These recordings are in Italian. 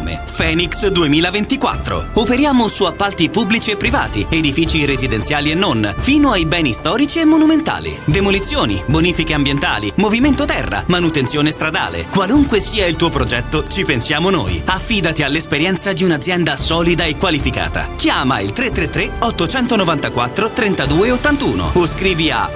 nome, Phoenix 2024. Operiamo su appalti pubblici e privati, edifici residenziali e non, fino ai beni storici e monumentali. Demolizioni, bonifiche ambientali, movimento terra, manutenzione stradale. Qualunque sia il tuo progetto, ci pensiamo noi. Affidati all'esperienza di un'azienda solida e qualificata. Chiama il 333 894 3281 o scrivi a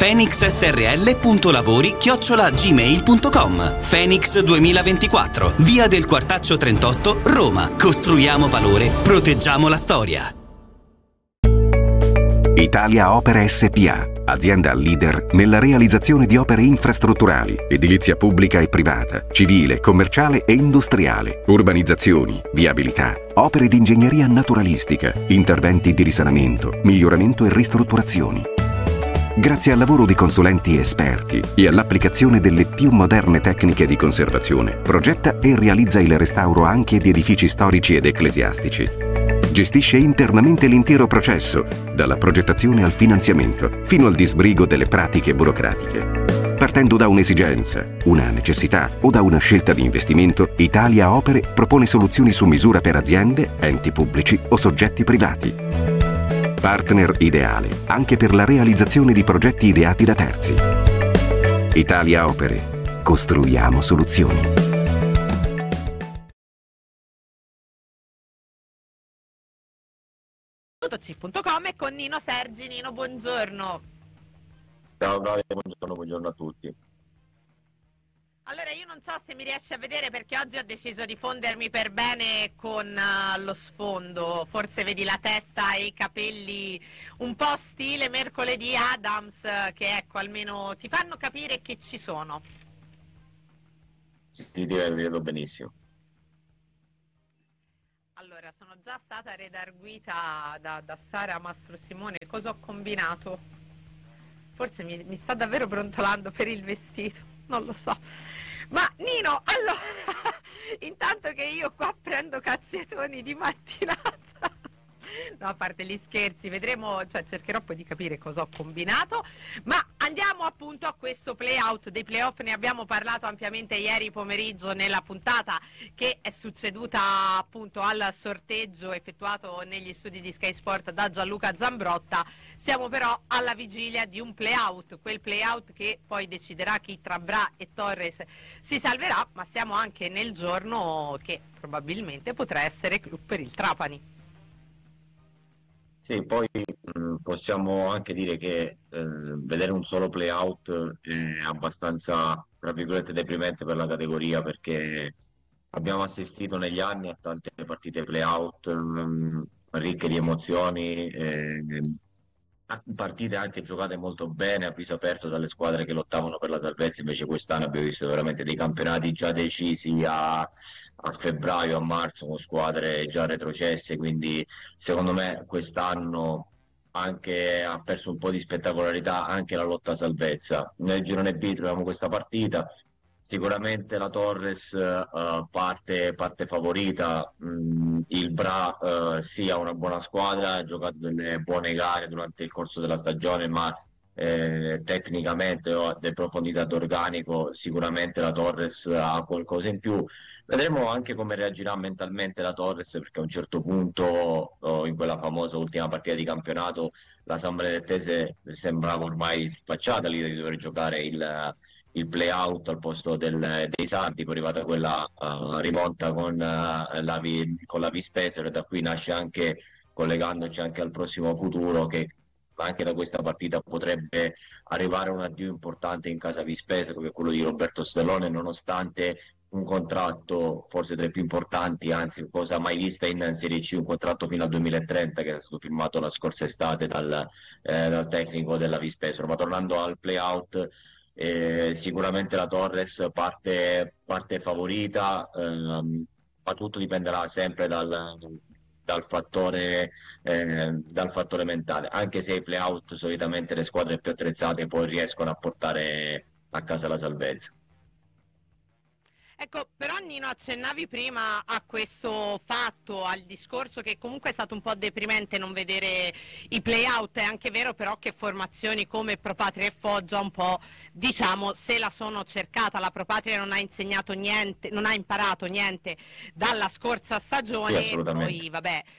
phoenixsrl.lavori@gmail.com. Phoenix 2024, via del Quartaccio 38, Roma. Costruiamo valore, proteggiamo la storia. Italia Opere SpA, azienda leader nella realizzazione di opere infrastrutturali, edilizia pubblica e privata, civile, commerciale e industriale, urbanizzazioni, viabilità, opere di ingegneria naturalistica, interventi di risanamento, miglioramento e ristrutturazioni. Grazie al lavoro di consulenti esperti e all'applicazione delle più moderne tecniche di conservazione, progetta e realizza il restauro anche di edifici storici ed ecclesiastici. Gestisce internamente l'intero processo, dalla progettazione al finanziamento, fino al disbrigo delle pratiche burocratiche. Partendo da un'esigenza, una necessità o da una scelta di investimento, Italia Opere propone soluzioni su misura per aziende, enti pubblici o soggetti privati. Partner ideale anche per la realizzazione di progetti ideati da terzi. Italia Opere. Costruiamo soluzioni. .com e con Nino Sergi. Nino, buongiorno. Ciao Claudia, buongiorno a tutti. Allora, io non so se mi riesci a vedere perché oggi ho deciso di fondermi per bene con lo sfondo. Forse vedi la testa e i capelli un po' stile mercoledì Adams, che ecco, almeno ti fanno capire che ci sono. Sì, ti vedo benissimo. Allora, sono già stata redarguita da Sara Mastro Simone. Cosa ho combinato? Forse mi sta davvero brontolando per il vestito, non lo so. Ma Nino, allora, intanto che io qua prendo cazziatoni di mattinata, no, a parte gli scherzi, vedremo, cioè cercherò poi di capire cosa ho combinato, ma andiamo appunto a questo play-out. Dei play-off ne abbiamo parlato ampiamente ieri pomeriggio nella puntata che è succeduta appunto al sorteggio effettuato negli studi di Sky Sport da Gianluca Zambrotta. Siamo però alla vigilia di un play-out, quel play-out che poi deciderà chi tra Bra e Torres si salverà, ma siamo anche nel giorno che probabilmente potrà essere clou per il Trapani. Sì, poi possiamo anche dire che vedere un solo play-out è abbastanza, tra virgolette, deprimente per la categoria, perché abbiamo assistito negli anni a tante partite play-out ricche di emozioni, partite anche giocate molto bene a viso aperto dalle squadre che lottavano per la salvezza. Invece quest'anno abbiamo visto veramente dei campionati già decisi a febbraio, a marzo, con squadre già retrocesse, quindi secondo me quest'anno anche ha perso un po' di spettacolarità anche la lotta a salvezza. Nel girone B troviamo questa partita. Sicuramente la Torres parte favorita. Il Bra sia una buona squadra, ha giocato delle buone gare durante il corso della stagione, ma tecnicamente o di profondità d'organico sicuramente la Torres ha qualcosa in più. Vedremo anche come reagirà mentalmente la Torres, perché a un certo punto in quella famosa ultima partita di campionato la San Benedettese sembrava ormai spacciata l'idea di dover giocare il play-out al posto dei sardi. Poi è arrivata quella rimonta con la Vispesero, e da qui nasce anche, collegandoci anche al prossimo futuro, che anche da questa partita potrebbe arrivare un addio importante in casa Vispesero, che è quello di Roberto Stellone, nonostante un contratto forse tra i più importanti, anzi cosa mai vista in Serie C, un contratto fino al 2030 che è stato firmato la scorsa estate dal tecnico della Vispesero. Ma tornando al play-out, sicuramente la Torres parte favorita, ma tutto dipenderà sempre dal fattore mentale, anche se ai play-out solitamente le squadre più attrezzate poi riescono a portare a casa la salvezza. Ecco, però Nino accennavi prima a questo fatto, al discorso che comunque è stato un po' deprimente non vedere i play-out. È anche vero però che formazioni come Pro Patria e Foggia un po', diciamo, se la sono cercata. La Pro Patria non ha insegnato niente, non ha imparato niente dalla scorsa stagione, Sì, assolutamente. poi vabbè,